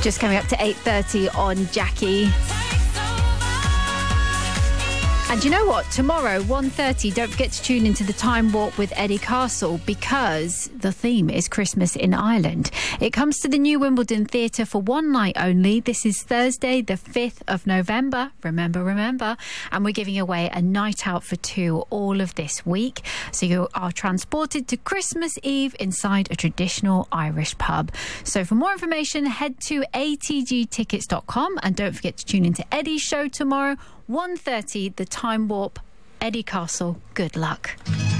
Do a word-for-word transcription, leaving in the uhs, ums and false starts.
Just coming up to eight thirty on Jackie. And you know what? Tomorrow, one thirty, don't forget to tune into the Time Warp with Eddie Castle, because the theme is Christmas in Ireland. It comes to the New Wimbledon Theatre for one night only. This is Thursday, the fifth of November. Remember, remember. And we're giving away a night out for two all of this week. So you are transported to Christmas Eve inside a traditional Irish pub. So for more information, head to a t g tickets dot com, and don't forget to tune into Eddie's show tomorrow, one thirty, the Time Warp. Eddie Castle, good luck.